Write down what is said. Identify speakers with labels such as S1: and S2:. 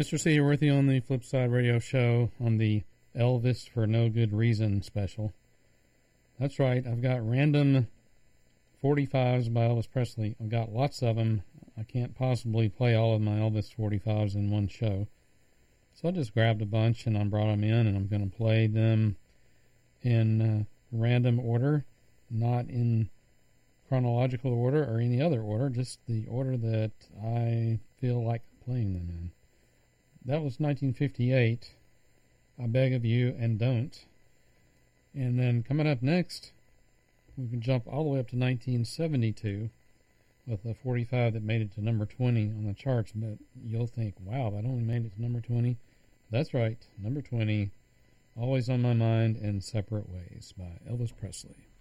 S1: Mr. C. here with you on the Flipside Radio Show on the Elvis for No Good Reason special. That's right, I've got random 45s by Elvis Presley. I've got lots of them. I can't possibly play all of my Elvis 45s in one show. So I just grabbed a bunch and I brought them in, and I'm going to play them in random order, not in chronological order or any other order, just the order that I feel like playing them in. That was 1958, I Beg of You and Don't. And then coming up next, we can jump all the way up to 1972 with a 45 that made it to number 20 on the charts. But you'll think, wow, that only made it to number 20. That's right, number 20, Always on My Mind in Separate Ways by Elvis Presley.